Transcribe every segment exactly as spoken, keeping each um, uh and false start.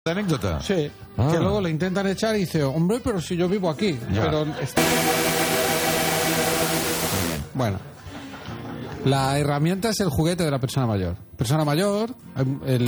¿De anécdota? Sí, Ah. que luego le intentan echar y dice, hombre, pero si yo vivo aquí. Ya. Pero está... Bueno, la herramienta es el juguete de la persona mayor. Persona mayor, el...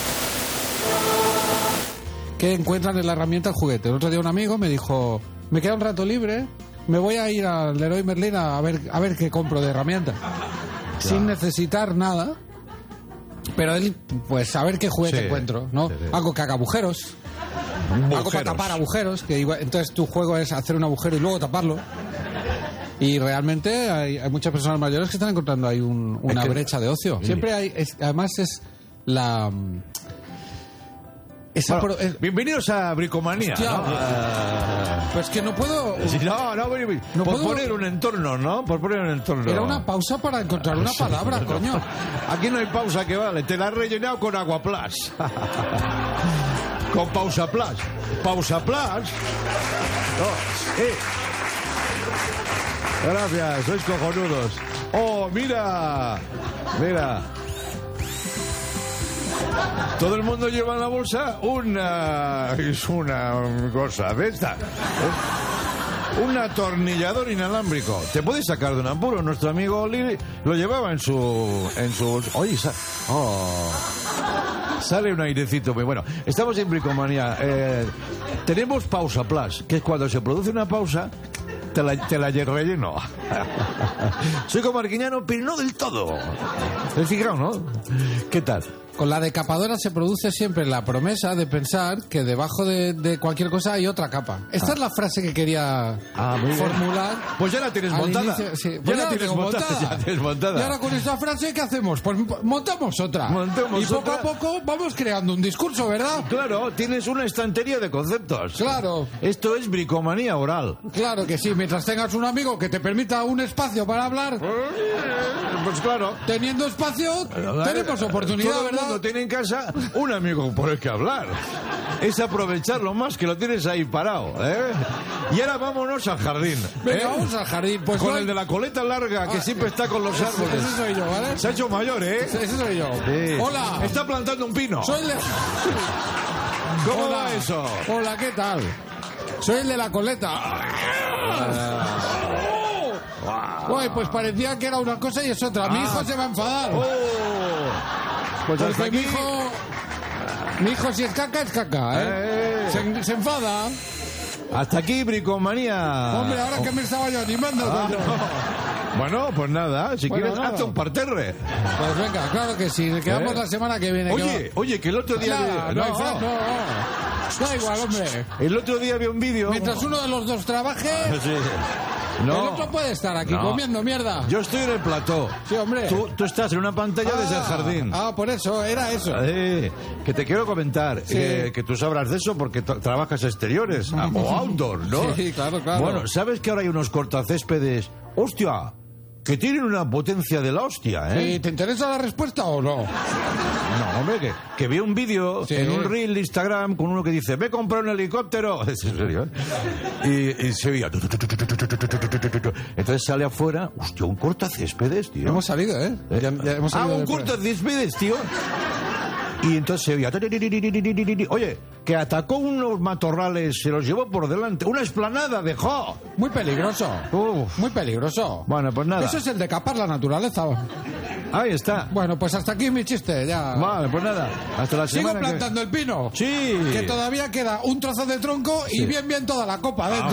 que encuentran en la herramienta el juguete. El otro día un amigo me dijo, me queda un rato libre, me voy a ir al Leroy Merlin a ver, a ver qué compro de herramientas. Sin necesitar nada. Pero él, pues, a ver qué juguete Sí, encuentro, ¿no? sí, sí. Algo que haga agujeros. Algo para Agujeros. tapar agujeros, que igual, entonces tu juego es hacer un agujero y luego taparlo. Y realmente hay, hay muchas personas mayores que están encontrando ahí un- una Es que- brecha de ocio. Sí. Siempre hay, es- además es la... Esa Bueno, pro- es- bienvenidos a Bricomanía. Hostia. ¿no? Ah, pues que no puedo... sí, no, no, ven, ven. No por puedo- poner un entorno, ¿no? Por poner un entorno. Era una pausa para encontrar una palabra, coño. Aquí no hay pausa que vale, te la has rellenado con agua plus. Con pausa plus. Pausa plus. No, eh. Gracias, sois cojonudos. Oh, mira. Mira. Todo el mundo lleva en la bolsa una... Es una cosa de esta. ¿eh? Un atornillador inalámbrico. Te puedes sacar de un apuro. Nuestro amigo Lili lo llevaba en su... En su bolsa. Oye, sa- oh. Sale un airecito muy bueno. Estamos en Bricomanía. Eh, tenemos pausa plus, que es cuando se produce una pausa, te la, te la relleno. Soy como Arguiñano, pero no del todo. ¿Te has fijado, no? ¿Qué tal? Con la decapadora se produce siempre la promesa de pensar que debajo de, de cualquier cosa hay otra capa. Esta es la frase que quería Ah, muy bien. formular. Pues ya la tienes al montada. inicio, sí. Ya Pues la la tienes tengo montada, ya tienes montada. Y ahora con esta frase, ¿qué hacemos? Pues montamos otra. Montamos y poco otra. a poco vamos creando un discurso, ¿verdad? Claro, tienes una estantería de conceptos. Claro. Esto es bricomanía oral. Claro que sí, mientras tengas un amigo que te permita un espacio para hablar, Pues claro. teniendo espacio, tenemos oportunidad, Todo el ¿verdad? mundo tiene en casa un amigo por el que hablar. Es aprovecharlo más, que lo tienes ahí parado, ¿eh? Y ahora vámonos al jardín. Venga, ¿eh? vamos al jardín. Pues Con no hay- el de la coleta larga, que Ah, siempre está con los árboles. Ese soy yo, ¿vale? Se ha hecho mayor, ¿eh? Ese ese soy yo. Sí. Hola. Está plantando un pino. Soy el de... ¿Cómo Hola. va eso? Hola, ¿qué tal? Soy el de la coleta. Uy, pues parecía que era una cosa y es otra. Mi Ah. hijo se va a enfadar. Oh. Pues hasta Porque mi aquí. hijo... Mi hijo si es caca, es caca, ¿eh? Eh. Se, se enfada. Hasta aquí, bricomanía. Hombre, ahora que me estaba yo animando. Ah, coño. no. Bueno, pues nada, si Bueno, quieres, nada. hazte un parterre. Pues venga, claro que sí. Quedamos Eh. la semana que viene. que Oye, oye, que el otro va- día... Nada, vi- no, hay fra- no, no. Da igual, hombre. El otro día vi un vídeo... Mientras uno de los dos trabaje, Sí. el No, otro puede estar aquí No. comiendo mierda. yo estoy en el plató. Sí, hombre. Tú, tú estás en una pantalla desde el Ah, jardín. Ah, por eso, era eso. Eh, que te quiero comentar, Sí. eh, que tú sabrás de eso porque tra- trabajas exteriores ah, o outdoor, ¿no? Sí, claro, claro. Bueno, ¿sabes que ahora hay unos cortacéspedes? ¡Hostia! Que tienen una potencia de la hostia, ¿eh? ¿Y te interesa la respuesta o no? No, hombre, que, que vi un vídeo Sí. en un reel de Instagram con uno que dice, me he comprado un helicóptero. ¿Es en serio? ¿eh? Y, y se veía... Entonces sale afuera, hostia, un cortacéspedes, tío. Hemos salido, ¿eh? ¿Eh? Ya- ya hemos ah, salido un del- cortacéspedes, tío. Y entonces se oía... Oye, que atacó unos matorrales, se los llevó por delante. Una explanada dejó. Muy peligroso. Uf. Muy peligroso. Bueno, pues nada. Eso es el de capar la naturaleza. Ahí está. Bueno, pues hasta aquí mi chiste, ya. Vale, pues nada. Hasta la Sigo semana que- plantando el pino. Sí. Que todavía queda un trozo de tronco y bien, bien toda la copa dentro.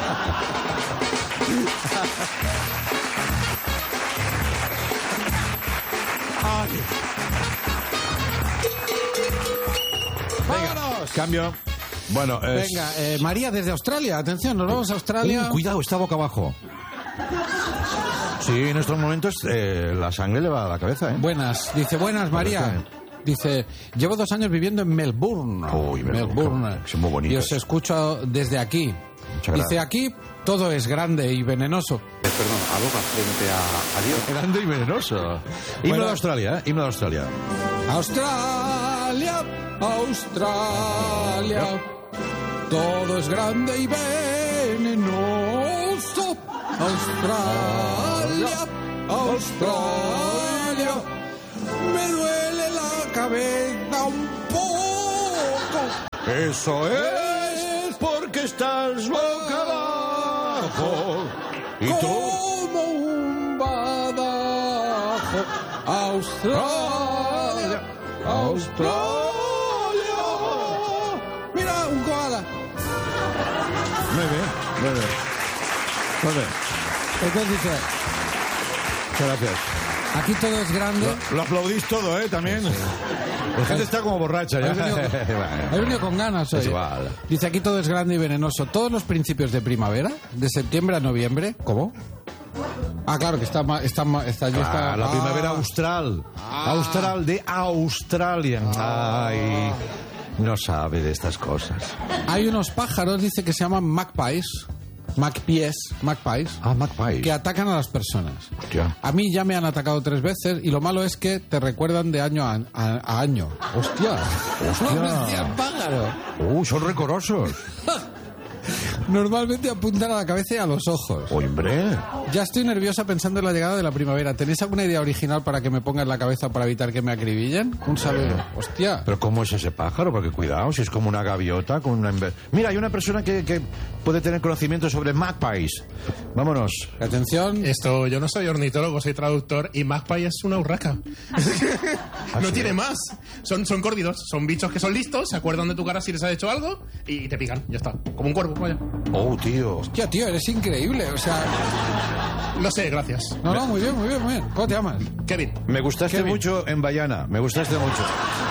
¡Vámonos! Cambio. Bueno, es... Venga, eh, María desde Australia. Atención, nos vamos a Australia. Uh, cuidado, está boca abajo. Sí, en estos momentos eh, la sangre le va a la cabeza, ¿eh? Buenas, dice, buenas María. Dice, llevo dos años viviendo en Melbourne. Uy, Melbourne, es muy bonito. Y os escucho desde aquí. Muchas Dice, gracias. aquí todo es grande y venenoso. Perdón, aboga frente a, a Dios. Grande y venenoso. Himno Bueno. de Australia, ¿eh? Himno de Australia. Australia, Australia, todo es grande y venenoso. Australia, Australia, me duele la cabeza un poco. Eso es porque estás boca abajo. Y tú... Como un badajo. Australia. Australia. Mira, un koala. Muy bien, muy bien. Muy bien. Entonces dice, Muchas gracias. aquí todo es grande. Lo, lo aplaudís todo, ¿eh? También. La gente está como borracha ya. He venido, he venido con ganas hoy. Es igual. Dice, aquí todo es grande y venenoso. Todos los principios de primavera, de septiembre a noviembre. ¿Cómo? Ah, claro, que está ma- está ma- está, ya está Ah, la ah. primavera austral. Ah. Austral de Australia. Ay, no sabe de estas cosas. Hay unos pájaros, dice, que se llaman magpies. Magpies, magpies. Ah, magpie. Que atacan a las personas. Hostia. A mí ya me han atacado tres veces y lo malo es que te recuerdan de año a, a- a año. ¡Hostia! Hostia. ¡No me decía pájaro! Uh, son recorosos. Normalmente apuntan a la cabeza y a los ojos. Hombre. Ya estoy nerviosa pensando en la llegada de la primavera. ¿Tenéis alguna idea original para que me ponga en la cabeza para evitar que me acribillen? Un saludo. ¡Hostia! Pero ¿cómo es ese pájaro? Porque cuidado, si es como una gaviota con una... enve- Mira, hay una persona que, que puede tener conocimiento sobre magpies. Vámonos. Atención. Esto, yo no soy ornitólogo, soy traductor y magpie es una urraca. No sí? tiene más. Son, son córvidos, son bichos que son listos, se acuerdan de tu cara si les has hecho algo y te pican, ya está. Como un cuervo, vaya. Oh, tío. Hostia, tío, eres increíble. O sea... No sé, gracias. No, no, muy bien, muy bien, muy bien. ¿Cómo te llamas? Kevin. Me gustaste Kevin. mucho en Bayana. Me gustaste mucho.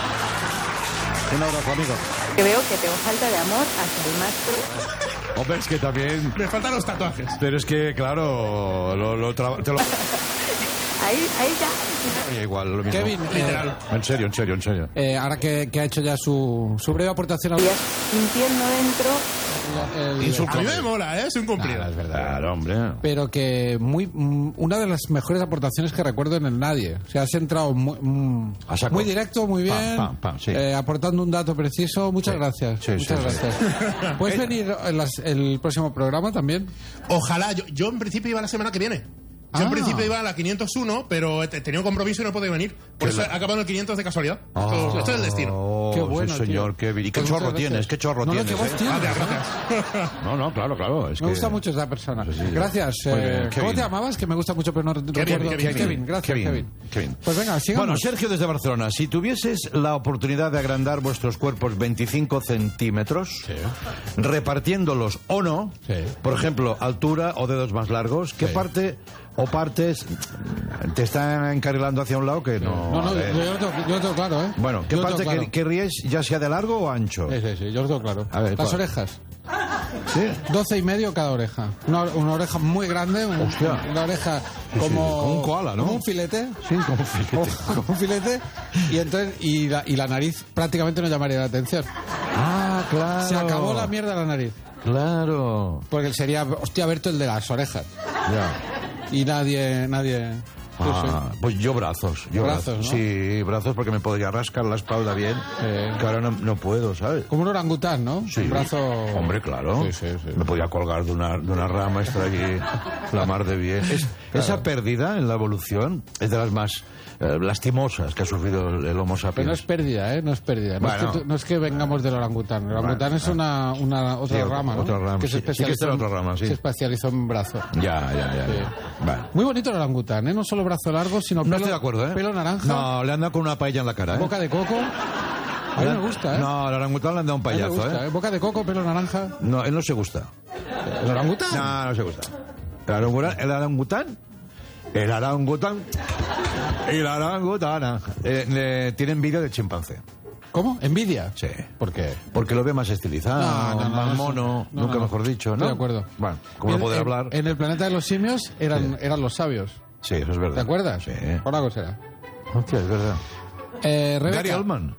Un abrazo, amigo. Que veo que tengo falta de amor hacia el más. Hombre, es que también... Me faltan los tatuajes. Pero es que, claro, lo, lo tra- te lo... Ahí, ahí ya. Oye, igual, lo mismo. Kevin, eh, Literal. En serio, en serio, en serio. eh, ahora que, que ha hecho ya su, su breve aportación al... Ya sintiendo dentro. el- Insulto. A mí me mola, ¿eh? Es un cumplido. Nada, es verdad. Claro, hombre. Pero que muy mm, una de las mejores aportaciones que recuerdo en el Nadie. O sea, has entrado muy, mm, A saco. muy directo, muy bien, Pam, pam, pam, sí. eh, aportando un dato preciso. Muchas Sí. gracias. Sí, Muchas sí, sí. gracias. ¿Puedes venir en las- el próximo programa también? Ojalá, yo, yo en principio iba la semana que viene. Yo Ah. en principio iba a la quinientos uno, pero he te- tenía un compromiso y no he podido venir. Por Qué eso la- he acabado en el quinientos de casualidad. Ah. Esto, esto es el destino. Oh, Qué bueno, sí, señor, tío. Kevin. ¿Y qué Pues chorro muchas tienes? gracias. ¿Qué chorro No, no, tienes? qué voz eh? tienes. Gracias, gracias. No, no, claro, claro. Es Me que- gusta mucho esa persona. Sí, sí. Gracias. Muy eh, bien, ¿Cómo Kevin. te llamabas? Que me gusta mucho, pero no recuerdo. Kevin, Kevin, Kevin. gracias, Kevin. Kevin. Kevin. Pues venga, sigamos. Bueno, Sergio desde Barcelona, si tuvieses la oportunidad de agrandar vuestros cuerpos veinticinco centímetros, repartiéndolos o no, Sí. por ejemplo, altura o dedos más largos, ¿qué Sí. parte o partes te están encarrilando hacia un lado que no? No, no, a yo, ver. yo lo tengo, yo lo tengo claro, ¿eh? Bueno, ¿qué Yo lo parte tengo que- claro. querríais, ya sea de largo o ancho? Sí, sí, sí, yo lo tengo claro. A ver, Las ¿cuál? orejas. ¿Sí? Doce y medio cada oreja. Una, una oreja muy grande, un- Hostia. una oreja sí, como, como un koala, ¿no? como un filete. Sí, como un filete. Como, como un filete. Y entonces y la, y la nariz prácticamente no llamaría la atención. Ah, claro. Se acabó la mierda la nariz. Claro. Porque sería, hostia, Berto, el de las orejas. Ya. Y nadie, nadie... sí, Ah, pues yo brazos. Yo Brazos, ¿no? Sí, brazos porque me podría rascar la espalda bien. Sí. Que ahora no, no puedo, ¿sabes? Como un orangután, ¿no? Sí. Un brazo... Hombre, claro. Sí, sí, sí. Me podía colgar de una, de una rama, estar allí la mar de bien. Es- Esa pérdida en la evolución es de las más eh, lastimosas que ha sufrido el, el Homo Pero no sapiens. es pérdida, ¿eh? No es pérdida. No, Bueno. es, que, tú- no es que vengamos del orangután. El orangután Bueno, es una, una otra Sí, rama, ¿no? otra rama, Que sí. se Sí que está en especializó, otra rama, sí. se especializó en brazo. Ya, ya, ya. Sí. ya. Vale. Muy bonito el orangután, ¿eh? No solo brazo largo, sino No pelo, estoy de acuerdo, ¿eh? pelo naranja, No, le han dado con una paella en la cara, ¿eh? boca de coco. A mí Le me han- gusta, ¿eh? No, al orangután le han dado un A mí me payazo, gusta, ¿eh? ¿eh? Boca de coco, pelo naranja. No, él no se gusta. ¿El orangután? No, no se gusta. El orangután, el orangután, el orangután y la orangutana eh, eh, tienen vídeo de chimpancé. ¿Cómo? ¿Envidia? Sí. ¿Por qué? Porque lo ve más estilizado, No, no, no, más no, mono, no, no, nunca no. mejor dicho, ¿no? Estoy de acuerdo. Bueno, como no En- poder en- hablar. En el planeta de los simios eran, eran los sabios. Sí, eso es verdad. ¿Te acuerdas? Sí. Por algo será. Hostia, es verdad. Eh, Rebeca. Gary Oldman.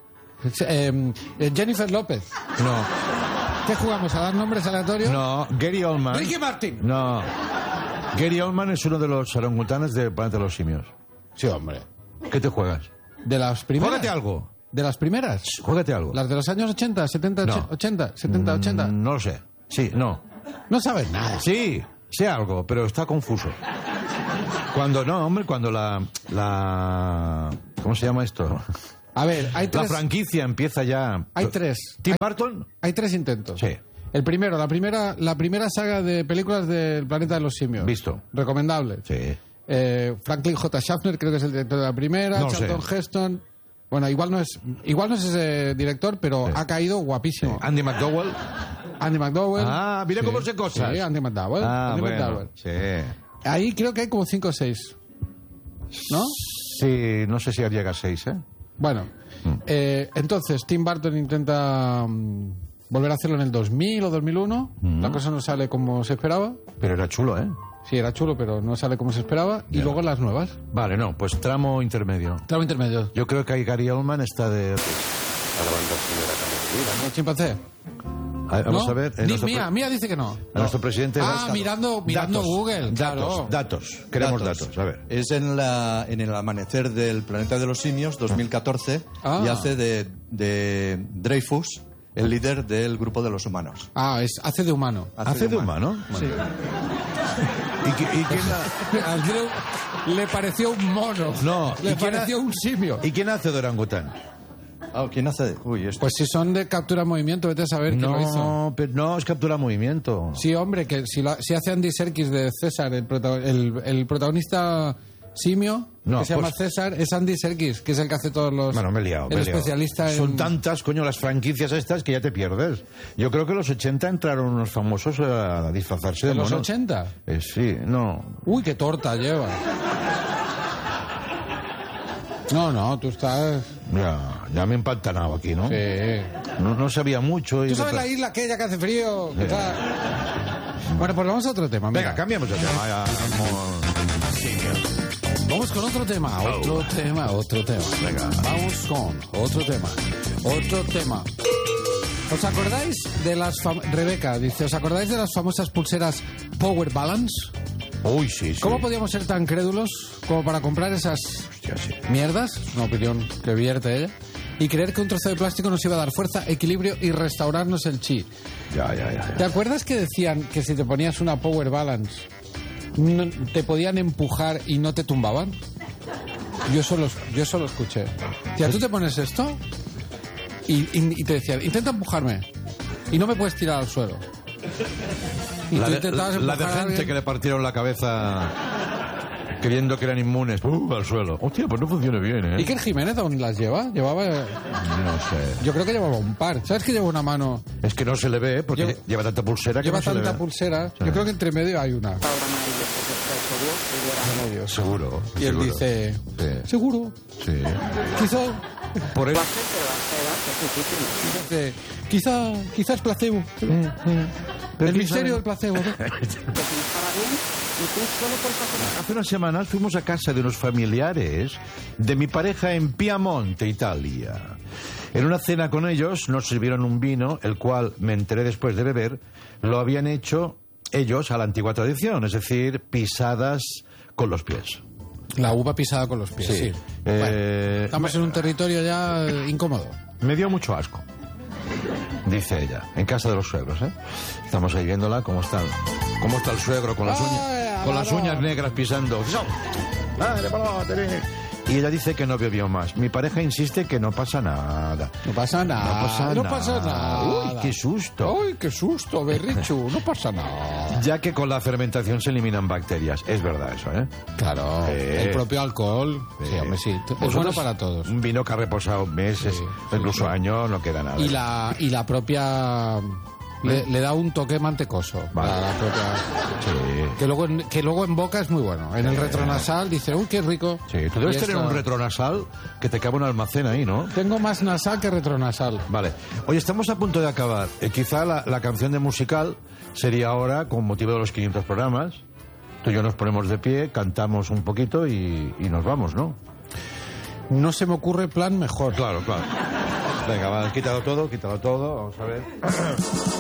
Eh, eh, Jennifer López. No, ¿Qué jugamos? ¿A dar nombres aleatorios? no, Gary Oldman. Ricky Martin. No. Gary Oldman es uno de los orangutanes de Planeta de los Simios. Sí, hombre. ¿Qué te juegas? ¿De las primeras? Juégate algo. ¿De las primeras? Juégate algo. ¿Las de los años ochenta, setenta, No. ochenta, setenta, ochenta? Mm, No lo sé. Sí, no. No sabes nada. Sí, sé algo, pero está confuso. Cuando, no, hombre, cuando la... la ¿cómo se llama esto? A ver, hay La tres, franquicia empieza ya... hay tres. ¿Tim Hay, Burton? hay tres intentos. Sí. El primero, la primera, la primera saga de películas del Planeta de los Simios. Visto. Recomendable. Sí. Eh, Franklin J. Schaffner creo que es el director de la primera. No Charlton sé. Heston. Bueno, igual no es, igual no es ese director, pero Sí. ha caído guapísimo. Andy McDowell. Andy McDowell. Ah, mira cómo se cosas. Sí, Andy McDowell. Ah, Andy bueno. McDowell. Sí. Ahí creo que hay como cinco o seis. ¿No? Sí, no sé si llega a seis, ¿eh? Bueno, eh, entonces Tim Burton intenta mm, volver a hacerlo en el dos mil o dos mil uno. Mm. La cosa no sale como se esperaba. Pero era chulo, ¿eh? Sí, era chulo, pero no sale como se esperaba. Y Ya. luego las nuevas. Vale, no, pues tramo intermedio. Tramo intermedio. Yo creo que ahí Gary Oldman está de... A la banda sonora también. ¿No, chimpancé? Ah, Vamos ¿No? a ver... en Di- nuestro Mía, pre- Mía dice que no. a nuestro presidente... Ah, Datos. mirando- mirando Google, Datos, claro. datos. Queremos datos. A ver. Es en, la, en el amanecer del planeta de los simios, dos mil catorce, Ah. y hace de, de Dreyfus, el líder del grupo de los humanos. Ah, es, hace de humano. ¿Hace de humano? Sí. ¿Y, qui- y quién ha- Al Drew le pareció un mono. No, ¿y le quién ha- pareció un simio. ¿Y quién hace de orangután? Ah, ¿quién hace? Uy, esto. Pues si son de captura en movimiento, vete a saber quién lo hizo. No, pero no, es captura movimiento. Sí, hombre, que si, lo- si hace Andy Serkis de César, el, protago- el, el protagonista simio, No, que se llama pues- César, es Andy Serkis, que es el que hace todos los... Bueno, me he liado. me El he liado. especialista en... Son tantas, coño, las franquicias estas que ya te pierdes. Yo creo que en los ochenta entraron unos famosos a disfrazarse de, ¿De los monos. ochenta? Eh, sí, no. Uy, qué torta lleva. No, no, tú estás... Ya, ya me he empantanado aquí, ¿no? Sí. No, no sabía mucho. Y ¿Tú sabes de- la isla aquella que hace frío? Que está- Bueno, pues vamos a otro tema. mira. Venga, cambiamos de tema. ya, vamos. Vamos con otro tema, otro tema, otro tema. Venga. Vamos con otro tema, otro tema. ¿Os acordáis de las fam- Rebeca dice, ¿os acordáis de las famosas pulseras Power Balance? Uy, sí, sí. ¿Cómo podíamos ser tan crédulos como para comprar esas Hostia, sí. mierdas? Una opinión que vierte ella. Y creer que un trozo de plástico nos iba a dar fuerza, equilibrio y restaurarnos el chi. Ya, ya, ya. ¿Te acuerdas que decían que si te ponías una Power Balance no- te podían empujar y no te tumbaban? Yo solo, yo solo escuché. Ya tú te pones esto y, y- y te decían, intenta empujarme y no me puedes tirar al suelo. Y La tú de, intentabas la de empujar a gente alguien. que le partieron la cabeza creyendo que eran inmunes. ¡Uh! Al suelo. Hostia, pues no funciona bien, ¿eh? ¿Iker Jiménez aún las lleva? Llevaba... No sé. Yo creo que llevaba un par. ¿Sabes que lleva una mano? Es que no se le ve porque Lleva- lleva tanta pulsera que Lleva no se le tanta ve. pulsera. Sí. Yo creo que entre medio hay una. Seguro. Y él seguro. dice... Sí. Seguro. Sí. Quizá... Por eso. dice, quizá... Quizá es placebo. Pero El ¿quién misterio del sabe? placebo. ¿no? Hace unas semanas fuimos a casa de unos familiares de mi pareja en Piamonte, Italia. En una cena con ellos nos sirvieron un vino, el cual me enteré después de beber, lo habían hecho ellos a la antigua tradición, es decir, pisadas con los pies. La uva pisada con los pies, sí. Sí. Bueno, Eh, estamos en un territorio ya eh, incómodo. Me dio mucho asco, dice ella, en casa de los suegros, ¿eh? Estamos ahí viéndola, cómo está, cómo está el suegro con las Ay, uñas, con las alaba. uñas negras pisando. Madre, palote, ven. Y ella dice que no bebió más. Mi pareja insiste que no pasa nada. No pasa nada. No pasa no nada. pasa nada. Uy, qué susto. Uy, qué susto, Berrichu. No pasa nada. Ya que con la fermentación se eliminan bacterias. Es verdad eso, ¿eh? Claro, Eh. el propio alcohol. Sí, hombre, sí. Es Vosotros, bueno para todos. Un vino que ha reposado meses, Sí, incluso sí. años, no queda nada. Y la, y la propia... Le, le da un toque mantecoso. Vale. La, la propia... Sí. Que luego, en, que luego en boca es muy bueno. En el retronasal dice, uy, qué rico. Sí, tú debes Y tener esto- un retronasal que te cabe un almacén ahí, ¿no? Tengo más nasal que retronasal. Vale. Oye, estamos a punto de acabar. Eh, quizá la, la canción de musical sería ahora, con motivo de los quinientos programas. Tú y yo nos ponemos de pie, cantamos un poquito y, y nos vamos, ¿no? No se me ocurre plan mejor. Claro, claro. Venga, va, quítalo todo, quítalo todo. Vamos a ver.